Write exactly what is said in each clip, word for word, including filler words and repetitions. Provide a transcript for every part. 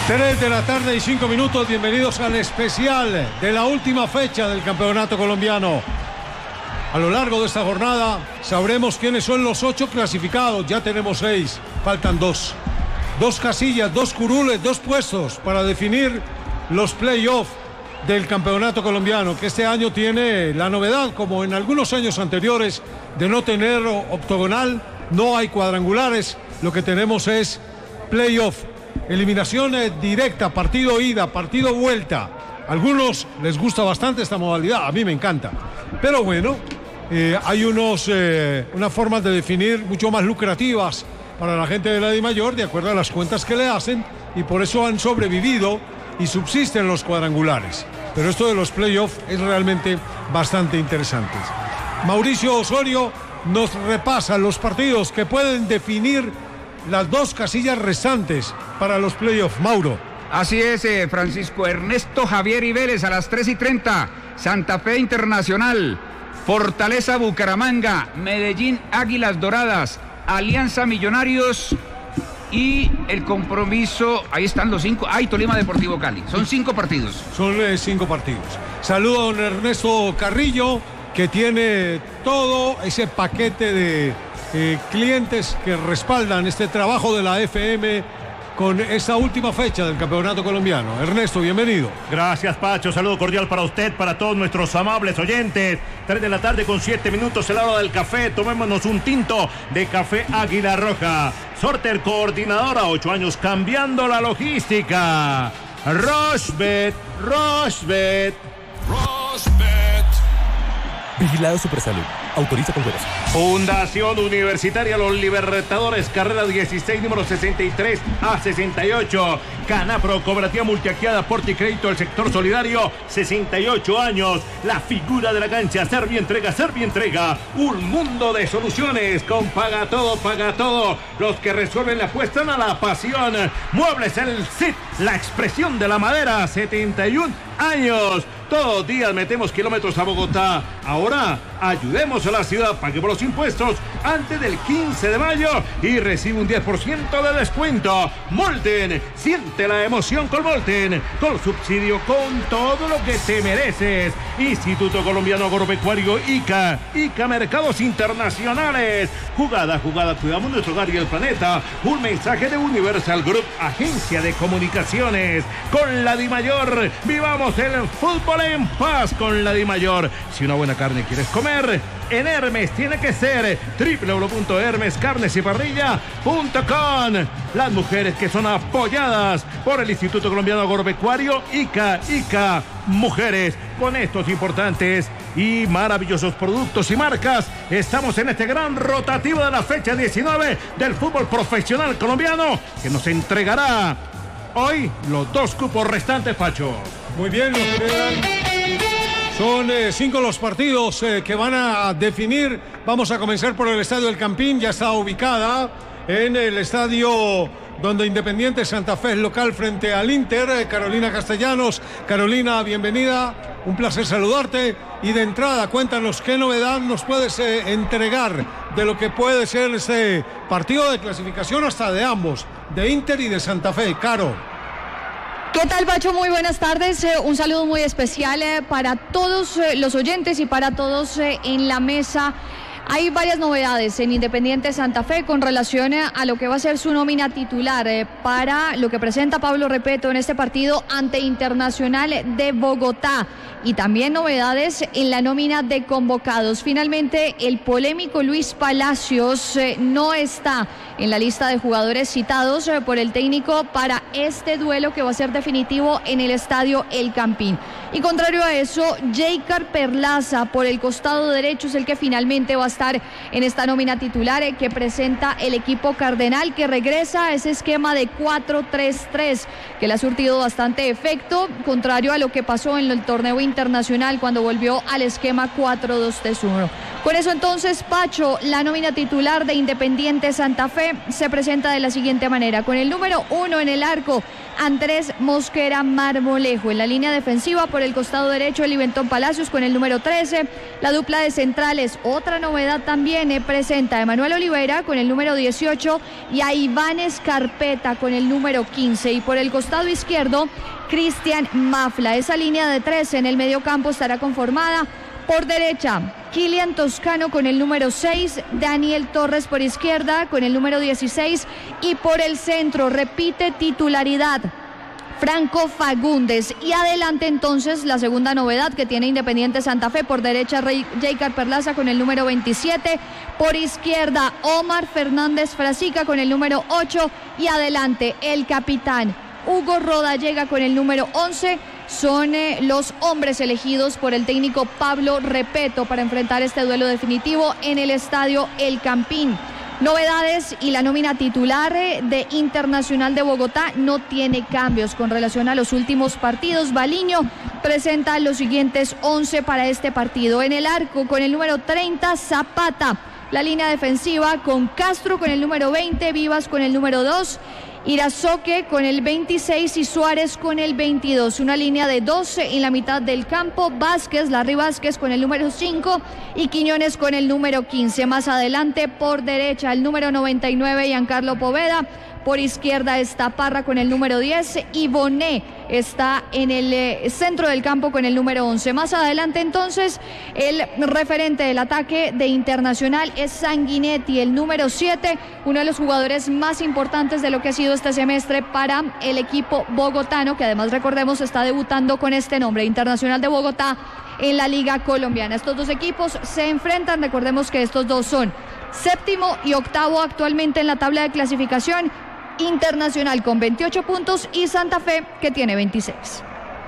tres de la tarde y cinco minutos, bienvenidos al especial de la última fecha del campeonato colombiano. A lo largo de esta jornada sabremos quiénes son los ocho clasificados, ya tenemos seis, faltan dos. Dos casillas, dos curules, dos puestos para definir los playoffs del campeonato colombiano, que este año tiene la novedad, como en algunos años anteriores, de no tener octogonal, no hay cuadrangulares, lo que tenemos es playoff. Eliminación directa, partido ida, partido vuelta. A algunos les gusta bastante esta modalidad, a mí me encanta. Pero bueno, eh, hay unos, eh, unas formas de definir mucho más lucrativas para la gente de la DIMAYOR, de acuerdo a las cuentas que le hacen, y por eso han sobrevivido y subsisten los cuadrangulares. Pero esto de los playoffs es realmente bastante interesante. Mauricio Osorio nos repasa los partidos que pueden definir las dos casillas restantes para los playoffs. Mauro. Así es, eh, Francisco Ernesto Javier y Vélez a las tres y treinta, Santa Fe Internacional, Fortaleza Bucaramanga, Medellín Águilas Doradas, Alianza Millonarios y el compromiso, ahí están los cinco, ay, Tolima Deportivo Cali, son cinco partidos. Son eh, cinco partidos. Saludo a don Ernesto Carrillo, que tiene todo ese paquete de Eh, clientes que respaldan este trabajo de la F M con esta última fecha del campeonato colombiano. Ernesto, bienvenido. Gracias, Pacho. Saludo cordial para usted, para todos nuestros amables oyentes. tres de la tarde con siete minutos, el hora del café. Tomémonos un tinto de café Águila Roja. Sorter Coordinadora, ocho años cambiando la logística. Rochbet, Rochbet. Rochbet. Vigilado Supersalud. Autoriza con juegos. Fundación Universitaria Los Libertadores, carrera dieciséis, número sesenta y tres a sesenta y ocho. Canapro, cooperativa multiactividad, aporte y crédito del sector solidario, sesenta y ocho años. La figura de la cancha, Servia Entrega, Servia Entrega. Un mundo de soluciones con Paga Todo, Paga Todo. Los que resuelven la apuestan a la pasión. Muebles El Cid, la expresión de la madera, setenta y un años. Todos los días metemos kilómetros a Bogotá. Ahora ayudemos a la ciudad, pague por los impuestos antes del quince de mayo y recibe un diez por ciento de descuento. Molten, siente la emoción con Molten, con subsidio, con todo lo que te mereces. Instituto Colombiano Agropecuario I C A, I C A Mercados Internacionales. Jugada, jugada, cuidamos nuestro hogar y el planeta. Un mensaje de Universal Group, agencia de comunicaciones. Con la DIMAYOR, vivamos el fútbol en paz con la DIMAYOR. Si una buena carne quieres comer, en Hermes tiene que ser doble u doble u doble u punto hermes carnes y parrilla punto com. Las mujeres que son apoyadas por el Instituto Colombiano Agropecuario I C A, I C A Mujeres. Con estos importantes y maravillosos productos y marcas, estamos en este gran rotativo de la fecha diecinueve del fútbol profesional colombiano, que nos entregará hoy los dos cupos restantes, Pacho. Muy bien, nos quedan. Son eh, cinco los partidos eh, que van a definir. Vamos a comenzar por el Estadio El Campín. Ya está ubicada en el estadio donde Independiente Santa Fe es local frente al Inter. Eh, Carolina Castellanos. Carolina, bienvenida. Un placer saludarte. Y de entrada, cuéntanos qué novedad nos puedes eh, entregar de lo que puede ser este partido de clasificación hasta de ambos, de Inter y de Santa Fe. Caro. ¿Qué tal, Pacho? Muy buenas tardes. Eh, un saludo muy especial eh, para todos eh, los oyentes y para todos eh, en la mesa. Hay varias novedades en Independiente Santa Fe con relación a lo que va a ser su nómina titular eh, para lo que presenta Pablo Repeto en este partido ante Internacional de Bogotá. Y también novedades en la nómina de convocados. Finalmente, el polémico Luis Palacios eh, no está en la lista de jugadores citados eh, por el técnico para este duelo que va a ser definitivo en el estadio El Campín. Y contrario a eso, Jeicar Perlaza por el costado derecho es el que finalmente va a estar en esta nómina titular eh, que presenta el equipo cardenal, que regresa a ese esquema de cuatro tres tres que le ha surtido bastante efecto, contrario a lo que pasó en el torneo internacional cuando volvió al esquema cuatro dos tres uno. Con eso entonces, Pacho, la nómina titular de Independiente Santa Fe se presenta de la siguiente manera. Con el número uno en el arco, Andrés Mosquera Marmolejo. En la línea defensiva, por el costado derecho, Eliventón Palacios con el número trece. La dupla de centrales, otra novedad también, eh, presenta a Emanuel Oliveira con el número dieciocho y a Iván Escarpeta con el número quince. Y por el costado izquierdo, Cristian Mafla. Esa línea de tres en el mediocampo estará conformada por derecha, Kilian Toscano con el número seis, Daniel Torres por izquierda con el número dieciséis y por el centro, repite titularidad, Franco Fagundes. Y adelante entonces la segunda novedad que tiene Independiente Santa Fe, por derecha Jeicar Perlaza con el número veintisiete, por izquierda Omar Fernández Frasica con el número ocho y adelante el capitán Hugo Rodallega con el número once. Son eh, los hombres elegidos por el técnico Pablo Repeto para enfrentar este duelo definitivo en el estadio El Campín. Novedades y la nómina titular eh, de Internacional de Bogotá no tiene cambios con relación a los últimos partidos. Baliño presenta los siguientes once para este partido. En el arco con el número treinta, Zapata. La línea defensiva con Castro con el número veinte, Vivas con el número dos, Irazoque con el veintiséis y Suárez con el veintidós. Una línea de doce en la mitad del campo, Vázquez, Larry Vázquez con el número cinco y Quiñones con el número quince. Más adelante por derecha el número noventa y nueve, Giancarlo Poveda. Por izquierda está Parra con el número diez y Bonet está en el eh, centro del campo con el número once. Más adelante entonces el referente del ataque de Internacional es Sanguinetti, el número siete, uno de los jugadores más importantes de lo que ha sido este semestre para el equipo bogotano, que además recordemos está debutando con este nombre, Internacional de Bogotá, en la Liga Colombiana. Estos dos equipos se enfrentan, recordemos que estos dos son séptimo y octavo actualmente en la tabla de clasificación. Internacional con veintiocho puntos y Santa Fe que tiene veintiséis.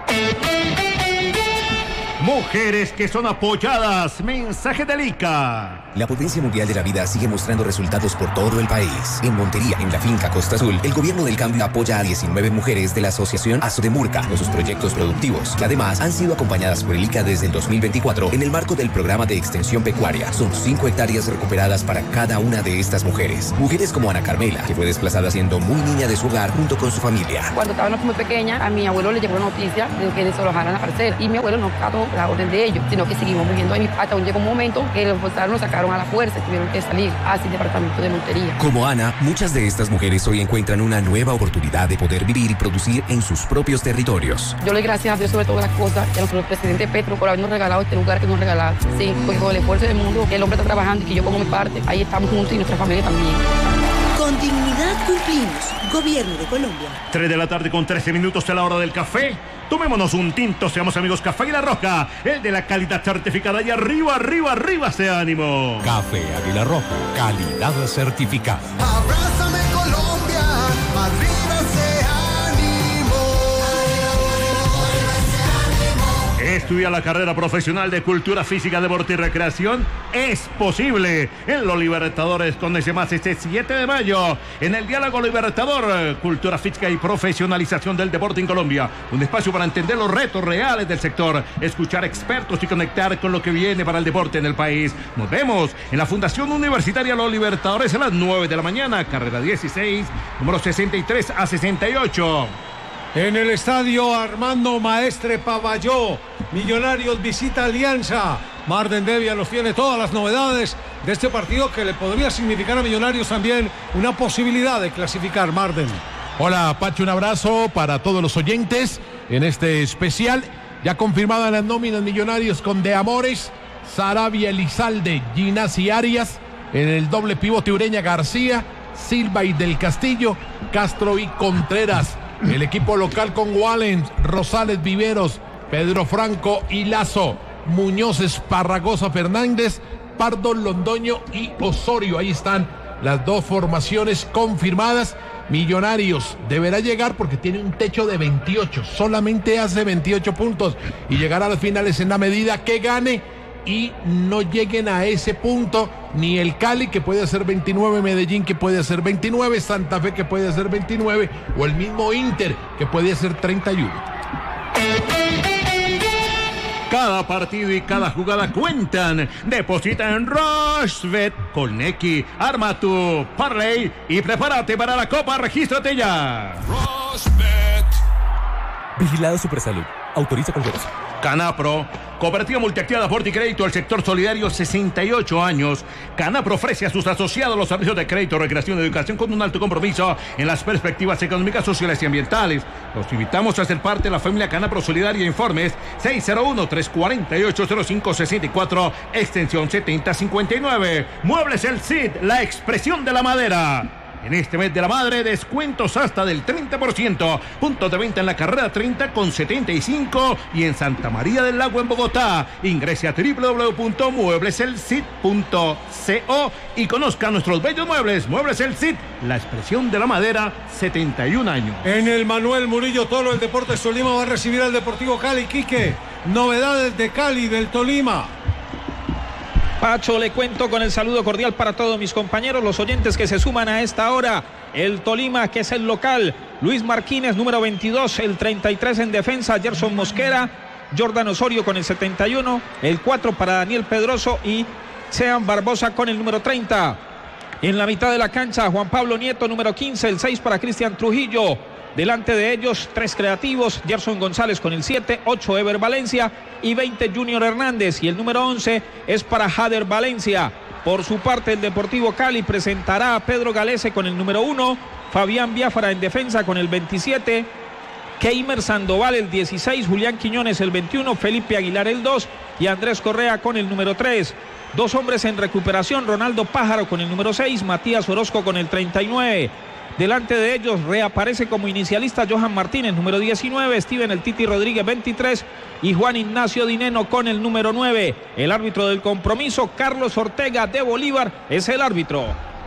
Mujeres que son apoyadas. Mensaje del I C A. La potencia mundial de la vida sigue mostrando resultados por todo el país. En Montería, en la finca Costa Azul, el gobierno del cambio apoya a diecinueve mujeres de la asociación Asodemurca con sus proyectos productivos, que además han sido acompañadas por el I C A desde el dos mil veinticuatro en el marco del programa de extensión pecuaria. Son cinco hectáreas recuperadas para cada una de estas mujeres. Mujeres como Ana Carmela, que fue desplazada siendo muy niña de su hogar junto con su familia. Cuando estaba muy pequeña, a mi abuelo le llegó la noticia de que desalojaran la parcela y mi abuelo no cató la orden de ellos, sino que seguimos viviendo ahí hasta un llegó un momento que los forzaron, nos sacaron a la fuerza y tuvieron que salir hacia el departamento de Montería. Como Ana, muchas de estas mujeres hoy encuentran una nueva oportunidad de poder vivir y producir en sus propios territorios. Yo le doy gracias a Dios sobre todas las cosas y a nuestro presidente Petro por habernos regalado este lugar que nos regalado. Sí, con todo el esfuerzo del mundo, que el hombre está trabajando y que yo pongo mi parte, ahí estamos juntos y nuestra familia también. Con dignidad cumplimos. Gobierno de Colombia. tres de la tarde con trece minutos a la hora del café. Tomémonos un tinto, seamos amigos. Café Águila Roja, el de la calidad certificada. Y arriba, arriba, arriba ese ánimo. Café Águila Roja, calidad certificada. Abrázame Colombia, arriba ese ánimo. Estudia la carrera profesional de Cultura Física, Deporte y Recreación. Es posible en los Libertadores con ese más este siete de mayo en el Diálogo Libertador, Cultura Física y Profesionalización del Deporte en Colombia. Un espacio para entender los retos reales del sector, escuchar expertos y conectar con lo que viene para el deporte en el país. Nos vemos en la Fundación Universitaria Los Libertadores a las nueve de la mañana, carrera dieciséis, número sesenta y tres a sesenta y ocho. En el estadio Armando Maestre Pavalló, Millonarios visita Alianza. Marden Devia nos tiene todas las novedades de este partido que le podría significar a Millonarios también una posibilidad de clasificar. Marden. Hola Pacho, un abrazo para todos los oyentes en este especial. Ya confirmadas las nóminas Millonarios con De Amores, Sarabia Elizalde, Ginasi Arias. En el doble pivote Ureña García, Silva y Del Castillo, Castro y Contreras. El equipo local con Wallens, Rosales, Viveros, Pedro Franco y Lazo, Muñoz, Esparragosa, Fernández, Pardo, Londoño y Osorio. Ahí están las dos formaciones confirmadas. Millonarios deberá llegar porque tiene un techo de veintiocho, solamente hace veintiocho puntos y llegará a las finales en la medida que gane y no lleguen a ese punto ni el Cali, que puede hacer veintinueve, Medellín, que puede hacer veintinueve, Santa Fe, que puede hacer veintinueve, o el mismo Inter, que puede hacer treinta y uno. Cada partido y cada jugada cuentan. Deposita en Rushbet con Neki. Arma tu parlay y prepárate para la Copa. Regístrate ya. Rushbet. Vigilado Supersalud. Autoriza con juegos. Canapro, cooperativa multiactivada Forticrédito del sector solidario, sesenta y ocho años. Canapro ofrece a sus asociados los servicios de crédito, recreación y educación con un alto compromiso en las perspectivas económicas, sociales y ambientales. Los invitamos a ser parte de la familia Canapro Solidaria. Informes seis cero uno, tres cuatro ocho, cero cinco seis cuatro, extensión setenta cincuenta y nueve. Muebles El Cid, la expresión de la madera. En este mes de la madre, descuentos hasta del treinta por ciento. Puntos de venta en la carrera treinta con setenta y cinco y en Santa María del Lago en Bogotá. Ingrese a doble u doble u doble u punto muebles el cid punto co y conozca nuestros bellos muebles. Muebles El Cid, la expresión de la madera, setenta y un años. En el Manuel Murillo Toro, el Deportes Tolima va a recibir al Deportivo Cali. Quique, novedades de Cali, del Tolima. Pacho, le cuento con el saludo cordial para todos mis compañeros, los oyentes que se suman a esta hora. El Tolima, que es el local, Luis Marquínez, número veintidós, el treinta y tres en defensa, Gerson Mosquera, Jordan Osorio con el setenta y uno, el cuatro para Daniel Pedroso y Sean Barbosa con el número treinta. En la mitad de la cancha, Juan Pablo Nieto, número quince, el seis para Cristian Trujillo. Delante de ellos, tres creativos, Gerson González con el siete, ocho Ever Valencia y veinte Junior Hernández. Y el número once es para Jader Valencia. Por su parte, el Deportivo Cali presentará a Pedro Galese con el número uno, Fabián Biafara en defensa con el veintisiete, Keimer Sandoval el dieciséis, Julián Quiñones el veintiuno, Felipe Aguilar el dos y Andrés Correa con el número tres. Dos hombres en recuperación, Ronaldo Pájaro con el número seis, Matías Orozco con el treinta y nueve. Delante de ellos reaparece como inicialista Johan Martínez, número diecinueve, Steven El Titi Rodríguez, veintitrés, y Juan Ignacio Dineno con el número nueve. El árbitro del compromiso, Carlos Ortega de Bolívar, es el árbitro.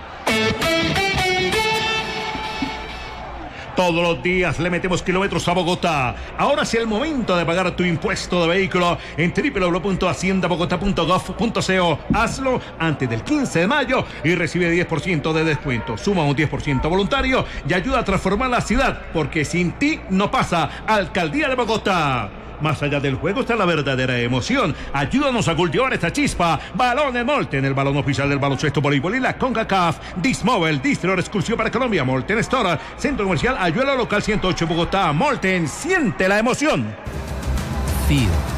Todos los días le metemos kilómetros a Bogotá. Ahora es el momento de pagar tu impuesto de vehículo en doble u doble u doble u punto hacienda bogotá punto gov punto co. Hazlo antes del quince de mayo y recibe diez por ciento de descuento. Suma un diez por ciento voluntario y ayuda a transformar la ciudad, porque sin ti no pasa. Alcaldía de Bogotá. Más allá del juego está la verdadera emoción. Ayúdanos a cultivar esta chispa. Balones Molten, el balón oficial del baloncesto, voleibol y la CONCACAF. Dismobile, distribuidor exclusivo para Colombia. Molten Store, Centro Comercial Ayuela Local ciento ocho Bogotá. Molten, siente la emoción. Feel